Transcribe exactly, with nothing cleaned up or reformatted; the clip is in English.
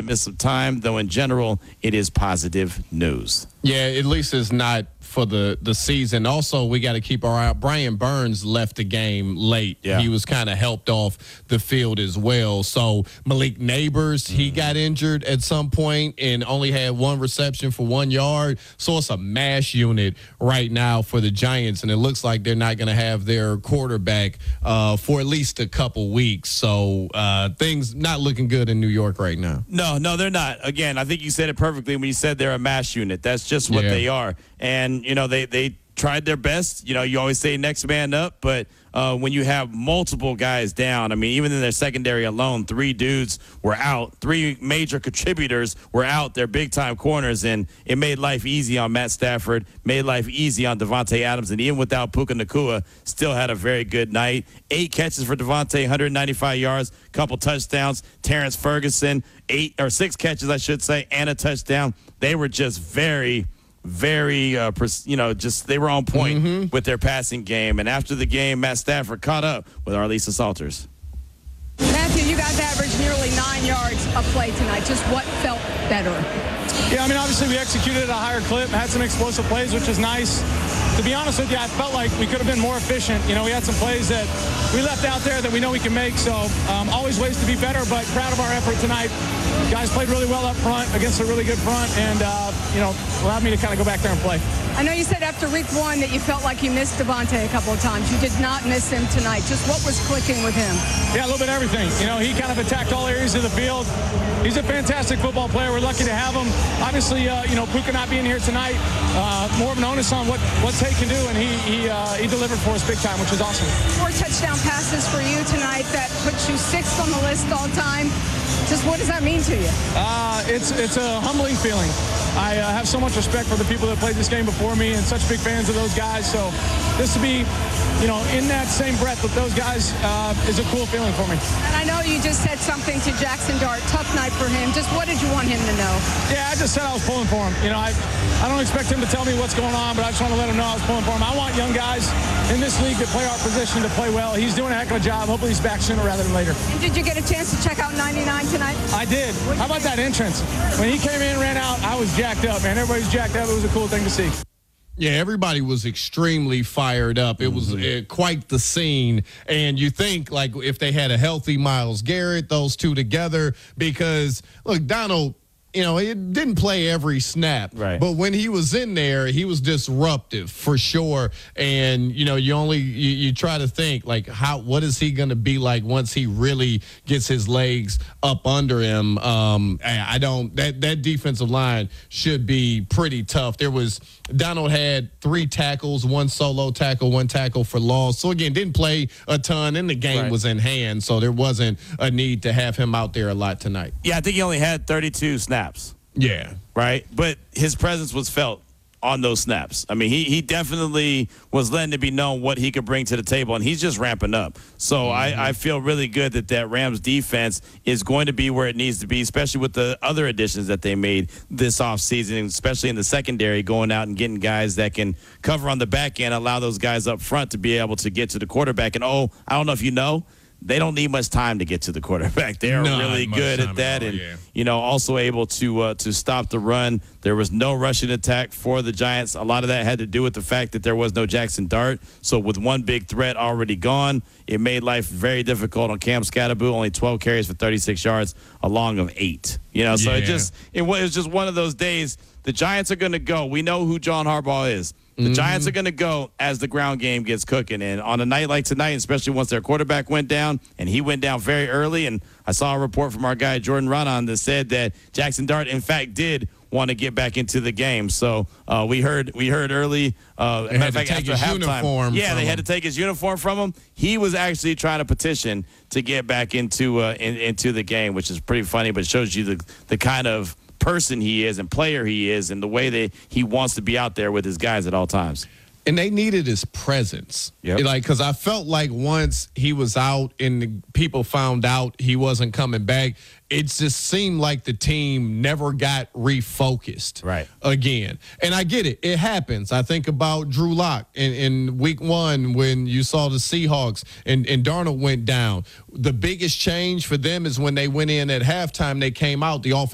miss some time, though in general, it is positive news. Yeah, at least it's not for the, the season. Also, we got to keep our eye out. Brian Burns left the game late. Yeah. He was kind of helped off the field as well. So Malik Neighbors, mm-hmm. he got injured at some point and only had one reception for one yard. So it's a mash unit right now for the Giants, and it looks like they're not going to have their quarterback uh, for at least a couple weeks. So uh, things not looking good in New York right now. No, no, they're not. Again, I think you said it perfectly when you said they're a mash unit. That's just what Yeah. they are. And, you know, they, they tried their best. You know, you always say next man up, but uh, when you have multiple guys down, I mean, even in their secondary alone, three dudes were out. Three major contributors were out. They're big-time corners, and it made life easy on Matt Stafford, made life easy on Devontae Adams, and even without Puka Nacua, still had a very good night. Eight catches for Devontae, one hundred ninety-five yards, couple touchdowns. Terrence Ferguson, eight or six catches, I should say, and a touchdown. They were just very very, uh, you know, just they were on point mm-hmm. with their passing game. And after the game, Matt Stafford caught up with Arlisa Salters. Matthew, you guys averaged nearly nine yards a play tonight. Just what felt better? Yeah, I mean, obviously we executed at a higher clip, had some explosive plays, which is nice. To be honest with you, I felt like we could have been more efficient. You know, we had some plays that we left out there that we know we can make. So um, always ways to be better, but proud of our effort tonight. Guys played really well up front against a really good front, and, uh, you know, allowed me to kind of go back there and play. I know you said after week one that you felt like you missed Devontae a couple of times. You did not miss him tonight. Just what was clicking with him? Yeah, a little bit of everything. You know, he kind of attacked all areas of the field. He's a fantastic football player. We're lucky to have him. Obviously, uh, you know, Puka not being here tonight, uh, more of an onus on what, what Tate can do, and he he, uh, he delivered for us big time, which is awesome. Four touchdown passes for you tonight. That puts you sixth on the list all time. Just what does that mean to you? Uh, it's it's a humbling feeling. I uh, have so much respect for the people that played this game before me and such big fans of those guys. So this to be, you know, in that same breath with those guys uh, is a cool feeling for me. And I know you just said something to Jackson Dart. Tough night for him. Just what did you want him to know? Yeah, I just said I was pulling for him. You know, I, I don't expect him to tell me what's going on, but I just want to let him know I was pulling for him. I want young guys in this league that play our position to play well. He's doing a heck of a job. Hopefully he's back sooner rather than later. And did you get a chance to check out ninety-nine tonight? I did. How about that entrance? When he came in and ran out, I was jacked up, man. Everybody's jacked up. It was a cool thing to see. Yeah, everybody was extremely fired up. It was uh, quite the scene. And you think, like, if they had a healthy Myles Garrett, those two together, because, look, Donald, you know, he didn't play every snap. Right. But when he was in there, he was disruptive for sure. And, you know, you only you, you try to think, like, how what is he going to be like once he really gets his legs up under him? Um, I, I don't that that defensive line should be pretty tough. There was Donald had three tackles, one solo tackle, one tackle for loss. So, again, didn't play a ton, and the game Right. was in hand, so there wasn't a need to have him out there a lot tonight. Yeah, I think he only had thirty-two snaps. Yeah. Right? But his presence was felt on those snaps. I mean, he he definitely was letting it be known what he could bring to the table, and he's just ramping up. So mm-hmm. I, I feel really good that that Rams defense is going to be where it needs to be, especially with the other additions that they made this offseason, especially in the secondary, going out and getting guys that can cover on the back end, allow those guys up front to be able to get to the quarterback. And, oh, I don't know if you know, they don't need much time to get to the quarterback. They're Not really much good time at that, at all, and yeah. you know, also able to uh, to stop the run. There was no rushing attack for the Giants. A lot of that had to do with the fact that there was no Jackson Dart. So with one big threat already gone, it made life very difficult on Cam Scatterboo. Only twelve carries for thirty-six yards, a long of eight. You know, so Yeah. it just it was, it was just one of those days. The Giants are going to go. We know who John Harbaugh is. The mm-hmm. Giants are going to go as the ground game gets cooking. And on a night like tonight, especially once their quarterback went down, and he went down very early, and I saw a report from our guy Jordan Ronan that said that Jackson Dart, in fact, did want to get back into the game. So uh, we heard we heard early. Uh, they had to fact, take after his halftime, uniform yeah, from they had him. to take his uniform from him. He was actually trying to petition to get back into uh, in, into the game, which is pretty funny, but shows you the the kind of person he is and player he is, and the way that he wants to be out there with his guys at all times. And they needed his presence. Yep. Like, because I felt like once he was out and the people found out he wasn't coming back, it just seemed like the team never got refocused Right. again. And I get it. It happens. I think about Drew Lock in, in week one when you saw the Seahawks and, and Darnold went down. The biggest change for them is when they went in at halftime, they came out, the offense